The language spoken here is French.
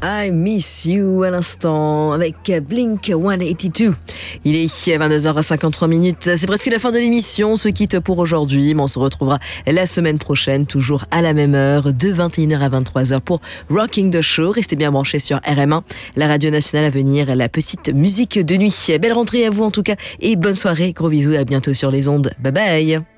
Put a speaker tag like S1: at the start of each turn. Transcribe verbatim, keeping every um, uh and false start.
S1: I Miss You à l'instant avec Blink cent quatre-vingt-deux. Il est vingt-deux heures cinquante-trois minutes. C'est presque la fin de l'émission. On se quitte pour aujourd'hui, mais on se retrouvera la semaine prochaine, toujours à la même heure, de vingt et une heures à vingt-trois heures pour Rocking the Show. Restez bien branchés sur R M un, la radio nationale à venir, la petite musique de nuit. Belle rentrée à vous en tout cas et bonne soirée. Gros bisous et à bientôt sur les ondes. Bye bye.